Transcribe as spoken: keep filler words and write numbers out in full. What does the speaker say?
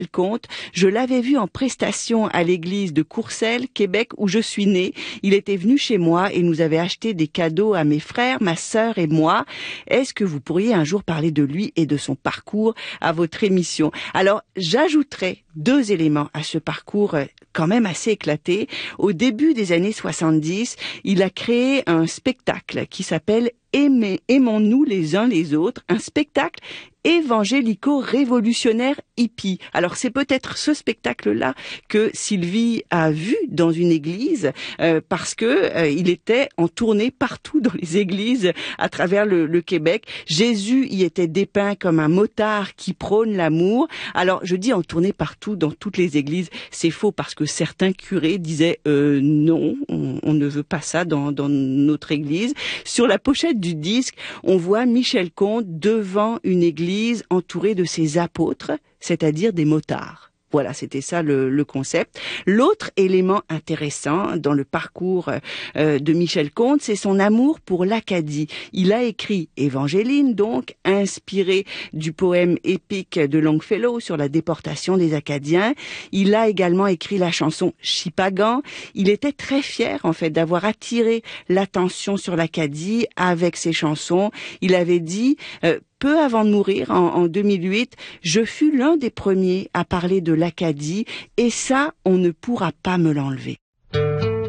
Comte. Je l'avais vu en prestation à l'église de Courcelles, Québec, où je suis née. Il était venu chez moi et nous avait acheté des cadeaux à mes frères, ma sœur et moi. Est-ce que vous pourriez un jour parler de lui et de son parcours à votre émission? Alors, j'ajouterai deux éléments à ce parcours quand même assez éclaté. Au début des années soixante-dix, il a créé un spectacle qui s'appelle Aimez, aimons-nous les uns les autres, un spectacle évangélico-révolutionnaire hippie. Alors c'est peut-être ce spectacle-là que Sylvie a vu dans une église euh, parce que euh, il était en tournée partout dans les églises à travers le, le Québec. Jésus y était dépeint comme un motard qui prône l'amour. Alors je dis en tournée partout dans toutes les églises, c'est faux parce que certains curés disaient euh, non, on, on ne veut pas ça dans, dans notre église. Sur la pochette du disque, on voit Michel Comte devant une église entourée de ses apôtres, c'est-à-dire des motards. Voilà, c'était ça le, le concept. L'autre élément intéressant dans le parcours euh, de Michel Comte, c'est son amour pour l'Acadie. Il a écrit Évangéline, donc, inspiré du poème épique de Longfellow sur la déportation des Acadiens. Il a également écrit la chanson Chipagan. Il était très fier, en fait, d'avoir attiré l'attention sur l'Acadie avec ses chansons. Il avait dit... Euh, Peu avant de mourir, en, en deux mille huit, je fus l'un des premiers à parler de l'Acadie et ça, on ne pourra pas me l'enlever.